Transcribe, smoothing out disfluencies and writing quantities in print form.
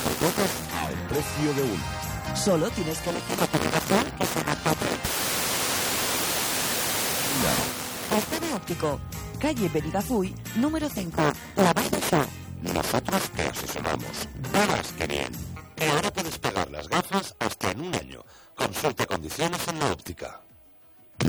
Todos al precio de uno. Solo tienes que elegir la combinación que se adapta a ti. Estadio óptico, calle Benigafuy, número 5, La Base del Sur. Nosotros te asesoramos. Verás que bien. Y ahora puedes pagar las gafas hasta en un año. Consulta condiciones en la óptica.